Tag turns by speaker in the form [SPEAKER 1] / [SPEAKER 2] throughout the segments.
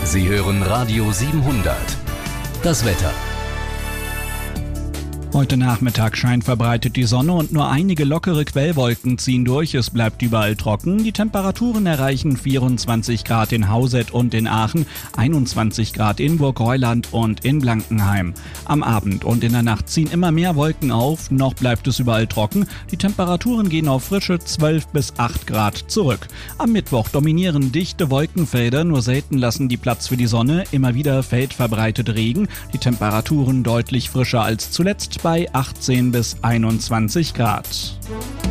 [SPEAKER 1] Sie hören Radio 700. Das Wetter.
[SPEAKER 2] Heute Nachmittag scheint verbreitet die Sonne und nur einige lockere Quellwolken ziehen durch. Es bleibt überall trocken. Die Temperaturen erreichen 24 Grad in Hauset und in Aachen, 21 Grad in Burgheuland und in Blankenheim. Am Abend und in der Nacht ziehen immer mehr Wolken auf. Noch bleibt es überall trocken. Die Temperaturen gehen auf frische 12 bis 8 Grad zurück. Am Mittwoch dominieren dichte Wolkenfelder. Nur selten lassen die Platz für die Sonne. Immer wieder fällt verbreitet Regen. Die Temperaturen deutlich frischer als zuletzt bei 18 bis 21 Grad.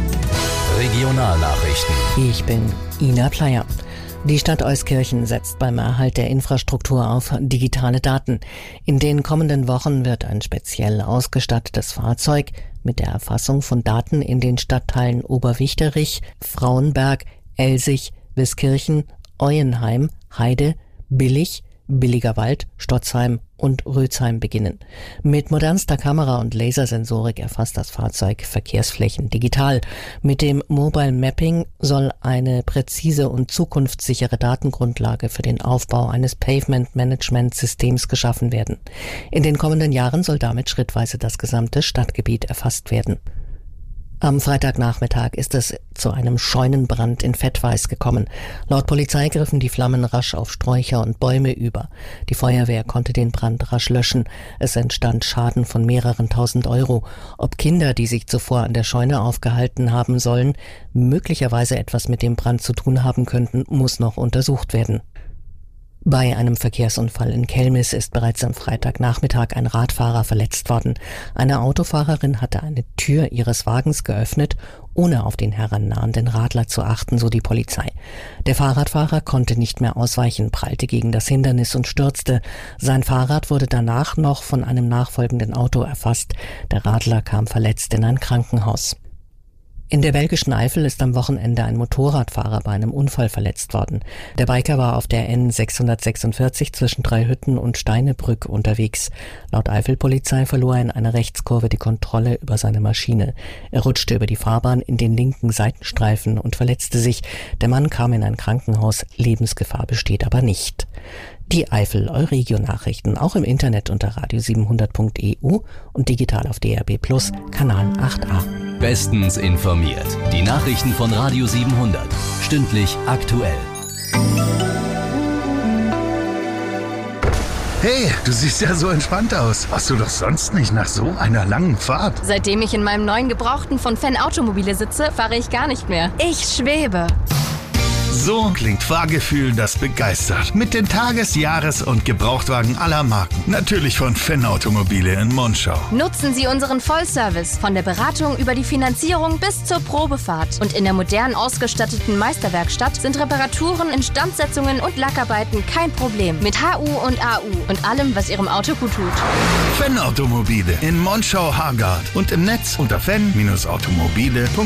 [SPEAKER 1] Regionalnachrichten.
[SPEAKER 3] Ich bin Ina Pleyer. Die Stadt Euskirchen setzt beim Erhalt der Infrastruktur auf digitale Daten. In den kommenden Wochen wird ein speziell ausgestattetes Fahrzeug mit der Erfassung von Daten in den Stadtteilen Oberwichterich, Frauenberg, Elsig, Wiskirchen, Euenheim, Heide, Billig, Billigerwald, Stotzheim und Rützheim beginnen. Mit modernster Kamera und Lasersensorik erfasst das Fahrzeug Verkehrsflächen digital. Mit dem Mobile Mapping soll eine präzise und zukunftssichere Datengrundlage für den Aufbau eines Pavement-Management-Systems geschaffen werden. In den kommenden Jahren soll damit schrittweise das gesamte Stadtgebiet erfasst werden. Am Freitagnachmittag ist es zu einem Scheunenbrand in Vettweiß gekommen. Laut Polizei griffen die Flammen rasch auf Sträucher und Bäume über. Die Feuerwehr konnte den Brand rasch löschen. Es entstand Schaden von mehreren tausend Euro. Ob Kinder, die sich zuvor an der Scheune aufgehalten haben sollen, möglicherweise etwas mit dem Brand zu tun haben könnten, muss noch untersucht werden. Bei einem Verkehrsunfall in Kelmis ist bereits am Freitagnachmittag ein Radfahrer verletzt worden. Eine Autofahrerin hatte eine Tür ihres Wagens geöffnet, ohne auf den herannahenden Radler zu achten, so die Polizei. Der Fahrradfahrer konnte nicht mehr ausweichen, prallte gegen das Hindernis und stürzte. Sein Fahrrad wurde danach noch von einem nachfolgenden Auto erfasst. Der Radler kam verletzt in ein Krankenhaus. In der belgischen Eifel ist am Wochenende ein Motorradfahrer bei einem Unfall verletzt worden. Der Biker war auf der N646 zwischen Dreihütten und Steinebrück unterwegs. Laut Eifelpolizei verlor er in einer Rechtskurve die Kontrolle über seine Maschine. Er rutschte über die Fahrbahn in den linken Seitenstreifen und verletzte sich. Der Mann kam in ein Krankenhaus. Lebensgefahr besteht aber nicht. Die Eifel-Euregio-Nachrichten auch im Internet unter radio700.eu und digital auf DRB Plus, Kanal 8a.
[SPEAKER 1] Bestens informiert. Die Nachrichten von Radio 700. Stündlich aktuell.
[SPEAKER 4] Hey, du siehst ja so entspannt aus. Warst du doch sonst nicht nach so einer langen Fahrt?
[SPEAKER 5] Seitdem ich in meinem neuen Gebrauchten von Fenn Automobile sitze, fahre ich gar nicht mehr. Ich schwebe.
[SPEAKER 4] So klingt Fahrgefühl, das begeistert. Mit den Tages-, Jahres- und Gebrauchtwagen aller Marken. Natürlich von Fenn Automobile in Monschau.
[SPEAKER 5] Nutzen Sie unseren Vollservice von der Beratung über die Finanzierung bis zur Probefahrt. Und in der modern ausgestatteten Meisterwerkstatt sind Reparaturen, Instandsetzungen und Lackarbeiten kein Problem. Mit HU und AU und allem, was Ihrem Auto gut tut.
[SPEAKER 4] Fenn Automobile in Monschau-Hargard und im Netz unter fenn-automobile.de.